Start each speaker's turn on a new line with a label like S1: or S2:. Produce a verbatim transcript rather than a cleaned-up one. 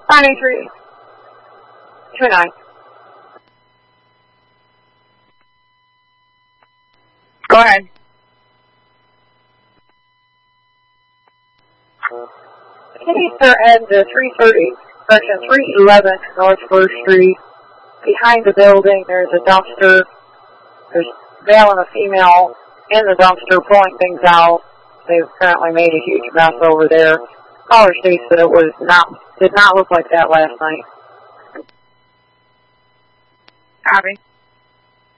S1: nine eight three two nine.
S2: Go ahead.
S1: Hey, sir, and uh, three thirty, section three eleven North First Street. Behind the building, there's a dumpster. There's a male and a female in the dumpster pulling things out. They've apparently made a huge mess over there. Caller states that it was not, did not look like that last night.
S2: Copy.